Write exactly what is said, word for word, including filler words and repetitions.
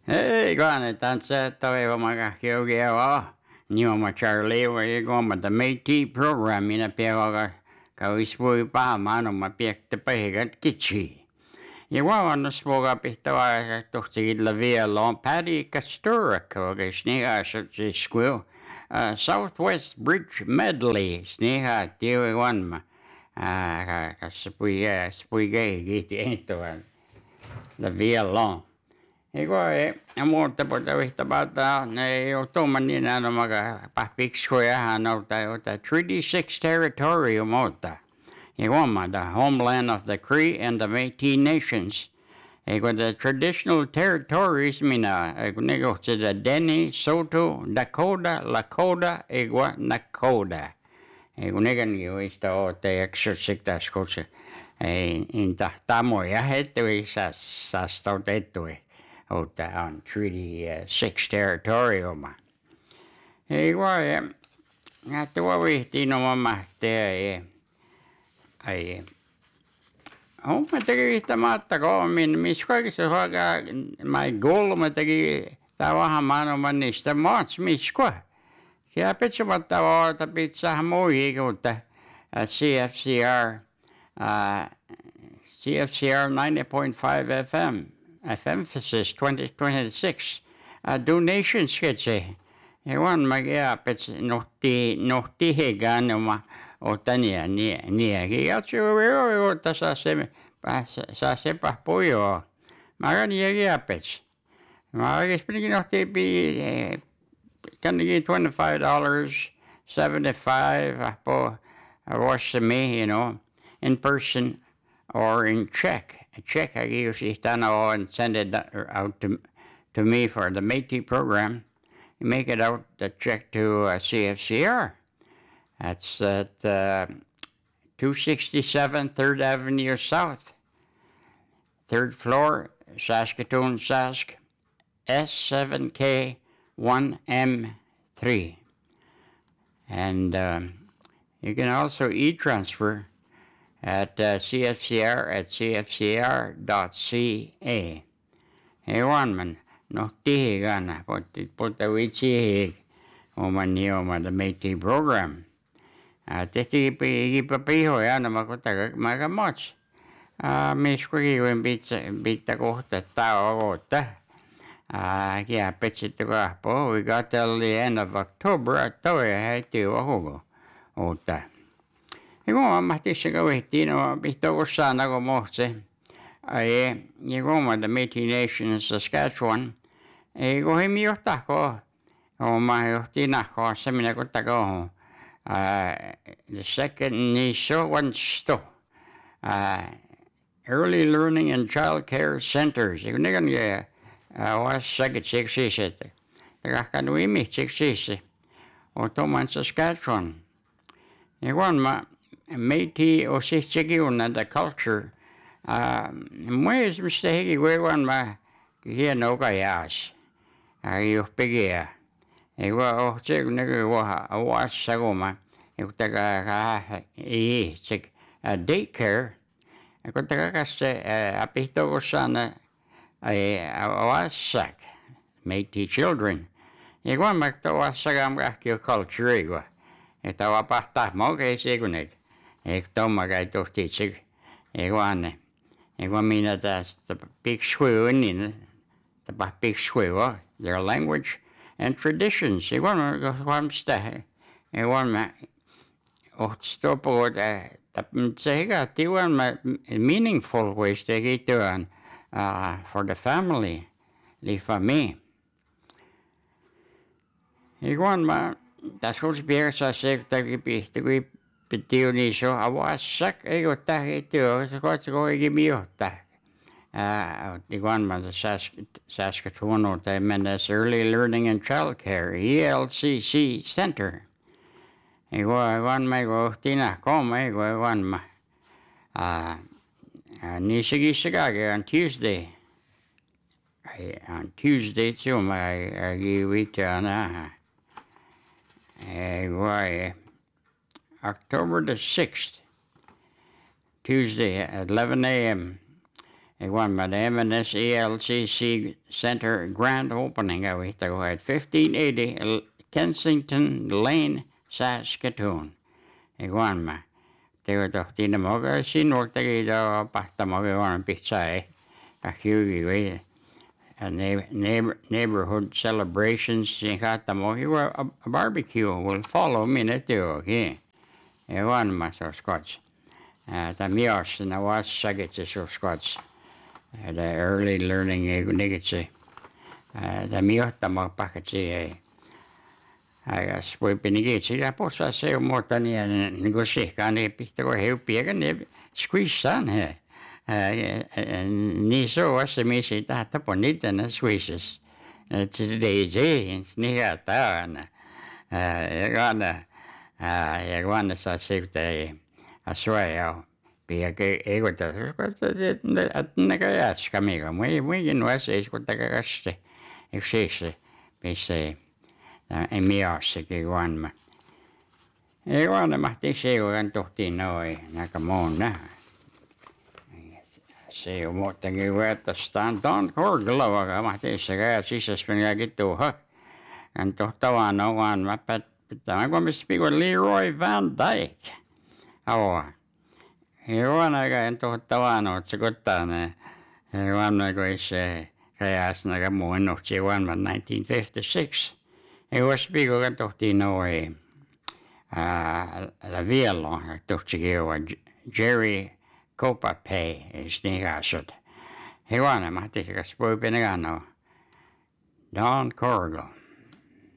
Hei, kone tansa toivo maka kiukia wa. Niwa ma Charlie wa iko ma the Métis program ina piawa ka ka ispui pa mano ma piek te pahigat kichi. Iwa wa no spoga pihtawa ka tohti la via long Paddy Castura ko ka sniha sa si squill. Uh, Southwest Bridge Medley sniha tiwi wan ma. Ah, ka ka spui uh, spui gay giti ento la via long. Igual, eh, muuten puhuta yhtä päätä, ne ei ole tuommoinen aina maka pahpikskoja, hän on tämä thirty-six territory muuta. Igual, the homeland of the Cree and the Métis nations. Igual, the traditional territories, minä, igual, ne kohti the Dene, Saulteaux, Dakota, Lakota, igual, Nakota. Igual, ne kan jo ista ootte eksorsiktas, kun se ei inta tamoja hettui, sas, sas tautettui. Out on Treaty uh, Six territorium. Ei voi, että voi tino mamma tee. Ai. Homma teki yhtä matta koomin, missä kaikissa vaikka mai golma teki tää vähän maanoman niistä maats miskua. Ja pitsämättä vaata pitää mui, mutta C F C R, uh, C F C R ninety point five F M. Of emphasis twenty twenty-six uh, donations kitse ewan magia pets nohti nohti hegan ma otania ni ni gi atsu yo tasa se sa se pa poyo magani gi apets magi speaking nohti bi can gi twenty-five dollars seventy-five po wash me, you know, in person or in check. A check I usually stand out and send it out to to me for the Métis program. You make it out the check to uh, C F C R. That's at uh, two sixty-seven third Avenue South, third floor, Saskatoon, Sask, S seven K one M three. And um, you can also e-transfer at uh, C F C R at C F C R dot C A. Hey, one man, no tihigana, but it put a witchy oman nioma the Métis program. At the papiho yan, makutaga magamotch. Ah, Miss Quiggy when beat beat the kohta tao ota. Ah, yeah, pitch it to go. We got till the end of October. I told you, I had to go. Ota. Igual mahtisha gawitino bito ko sana ko mohse ay igual ma the Métis Nation in Saskatchewan igual himi yohta ko o ma yohtina ko sa mina ko tago the second niso one sto uh, early learning and child care centers igual nigan ya was sagit siksisete tagakanwimi siksisi o to man Saskatchewan igual ma Métis o sitsigiuna the culture. Muis mistahigi wewan ma kia no kayas. Ayo pigia. Ewa o tsig nega wa awas sagoma. Eko taga ka i tsig daycare. Eko taga kaste apito ko sana ay awas sak. Métis children. Ewa magta wasagam ka culture ewa. Eta wapahta mo kay sigunig. Ik tomma kai tohti tsig iguane igua mina tas the big shwin in the big shwiwa their language and traditions iguan go kwamsta iguan ma ohstopo da tsega tiwan ma meaningful ways to get to uh for the family li famille iguan ma das was beer sa sek ta bi bi Pitio niso awasak ego tahitio ko igimiota. Uh, the one man the Sask Saskatchewan or the Mendes Early Learning and Child Care E L C C Center. Ego one may go tina come ego one ma. Uh, Nisigi Sagage on Tuesday. I, on Tuesday too my I give it na. Ego October the sixth, Tuesday at eleven a.m. It won by the M and S E L C C Center grand opening of it at fifteen eighty Kensington Lane, Saskatoon. It won ma. Teo tohtiin moga sinuuttakin jo pahtamoga on pitsai. Kahyugi we neighbor neighborhood celebrations in Katamogi were a, a barbecue will follow minute too. Yeah. It won ma so Scots. Uh, the mios na was sagitsi so Scots. Uh, the early learning nigitsi. Uh, the miota mo pakatsi. Agas voi pinigitsi ja posa se on muuta niin niin kuin sihkaan niin pitää kun heupiaga niin squishaan he. Niin se on se missä tahta po niitä ne squishes. Se deisi niin että on. Ja kanna ja kanna saa sivtä a suojaa. Piäkä ei kun tässä että ne käs kamiga. Mui muikin nuossa ei kun takaisin. Yksi se missä ei miassakin vaan. Ei vaan mahti seuran tohtiin noin, aika monna. Se on muutenkin vertaistaan Don Corgloa, mahti sekä sisäspenäkin tuohon. Hän tohtavan on vaan, mä pitää, kun missä pikun Leroy Van Dyke. Avoa. Ei vaan aika en tohtavan on, että se kottaa ne. Ei vaan kun se kajasnaga muun ohti vaan nineteen fifty-six. It was because tohti noi la vielo tohti kiwa Jerry Copapay is nigasut. He wana mahti kas pui pinagano Don Corgo.